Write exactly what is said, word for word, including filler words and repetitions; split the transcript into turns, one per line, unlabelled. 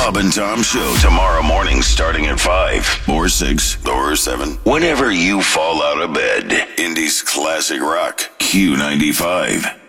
Bob and Tom Show tomorrow morning starting at five or six or seven. Whenever you fall out of bed. Indy's classic rock, Q ninety-five.